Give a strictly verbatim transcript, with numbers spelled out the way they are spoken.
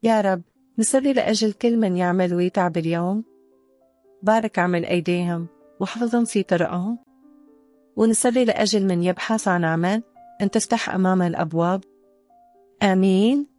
يا رب نصلي لأجل كل من يعمل ويتعب اليوم، بارك عمل أيديهم وحفظهم في طرقهم. ونصلي لأجل من يبحث عن عمل أن تفتح أمامه الأبواب. آمين.